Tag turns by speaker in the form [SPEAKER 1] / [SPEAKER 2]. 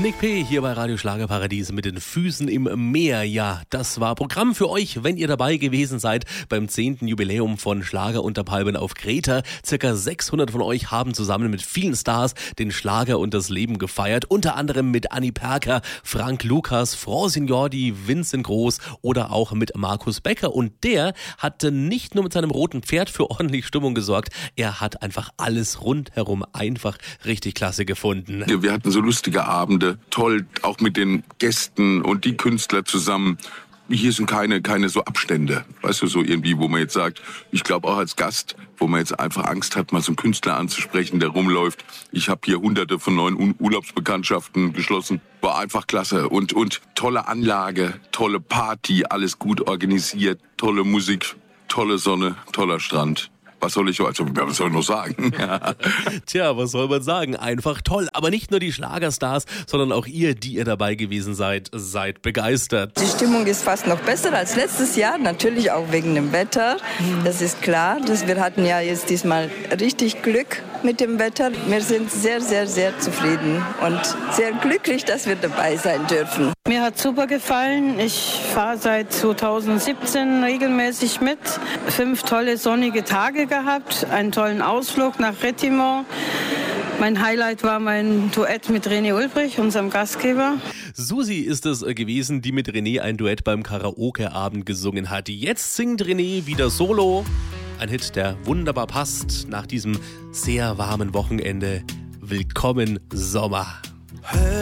[SPEAKER 1] Nick P. hier bei Radio Schlagerparadies mit den Füßen im Meer. Ja, das war Programm für euch, wenn ihr dabei gewesen seid beim 10. Jubiläum von Schlager unter Palmen auf Kreta. Circa 600 von euch haben zusammen mit vielen Stars den Schlager und das Leben gefeiert. Unter anderem mit Anni Perker, Frank Lukas, Francine Jordi, Vincent Groß oder auch mit Markus Becker. Und der hatte nicht nur mit seinem roten Pferd für ordentlich Stimmung gesorgt, er hat einfach alles rundherum einfach richtig klasse gefunden.
[SPEAKER 2] Wir hatten so lustige Abende, toll, auch mit den Gästen und die Künstler zusammen. Hier sind keine so Abstände, weißt du, so irgendwie, wo man jetzt sagt, ich glaube auch als Gast, wo man jetzt einfach Angst hat, mal so einen Künstler anzusprechen, der rumläuft. Ich habe hier hunderte von neuen Urlaubsbekanntschaften geschlossen. War einfach klasse und tolle Anlage, tolle Party, alles gut organisiert, tolle Musik, tolle Sonne, toller Strand. Was soll ich noch sagen?
[SPEAKER 1] Tja, was soll man sagen? Einfach toll. Aber nicht nur die Schlagerstars, sondern auch ihr, die ihr dabei gewesen seid, seid begeistert.
[SPEAKER 3] Die Stimmung ist fast noch besser als letztes Jahr. Natürlich auch wegen dem Wetter. Das ist klar. Wir hatten ja jetzt diesmal richtig Glück mit dem Wetter. Wir sind sehr, sehr, sehr zufrieden und sehr glücklich, dass wir dabei sein dürfen.
[SPEAKER 4] Mir hat super gefallen. Ich fahre seit 2017 regelmäßig mit. 5 tolle sonnige Tage gehabt, einen tollen Ausflug nach Rettimont. Mein Highlight war mein Duett mit René Ulbrich, unserem Gastgeber.
[SPEAKER 1] Susi ist es gewesen, die mit René ein Duett beim Karaoke-Abend gesungen hat. Jetzt singt René wieder solo. Ein Hit, der wunderbar passt nach diesem sehr warmen Wochenende. Willkommen Sommer.